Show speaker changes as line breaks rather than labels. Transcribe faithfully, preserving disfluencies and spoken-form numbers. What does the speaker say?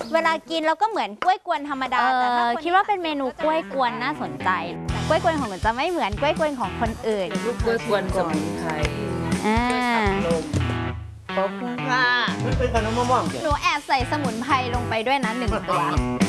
เวลากินเราก็เหมือนกล้วยกวนธรรมดาแต่ถ้าคิดว่าเป็นเมนูกล้วยกวนน่าสนใจกล้วยกวนของหนูจะไม่เหมือนกล้วยกวนของคนอื่น
ลูกกล้วยกวนสมุนไพร
อ่า
ขอบคุณค่ะ
เป็นขนมมะม่วง
หนูแอบใส่สมุนไพรลงไปด้วยนะหนึ่งตัว